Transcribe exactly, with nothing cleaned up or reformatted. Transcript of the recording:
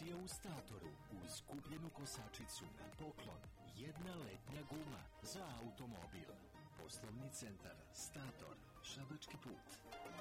Akcija u Statoru. Uz kupljenu kosačicu na poklon jedna letnja guma za automobil. Poslovni centar Stator, Šabački put.